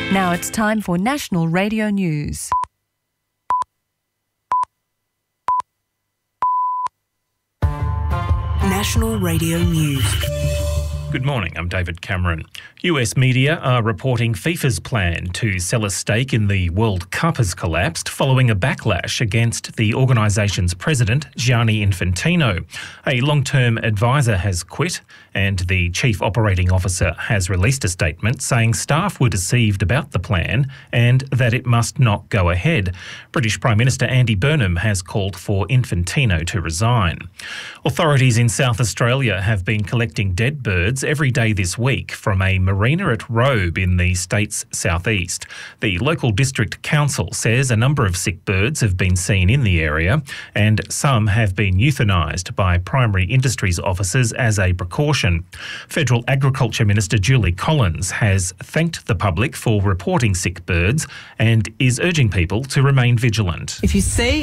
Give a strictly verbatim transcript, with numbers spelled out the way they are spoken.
Now it's time for National Radio News. National Radio News. Good morning, I'm David Cameron. U S media are reporting FIFA's plan to sell a stake in the World Cup has collapsed following a backlash against the organisation's president, Gianni Infantino. A long-term advisor has quit and the chief operating officer has released a statement saying staff were deceived about the plan and that it must not go ahead. British Prime Minister Andy Burnham has called for Infantino to resign. Authorities in South Australia have been collecting dead birds every day this week from a marina at Robe in the state's southeast. The local district council says a number of sick birds have been seen in the area and some have been euthanised by primary industries officers as a precaution. Federal Agriculture Minister Julie Collins has thanked the public for reporting sick birds and is urging people to remain vigilant. If you see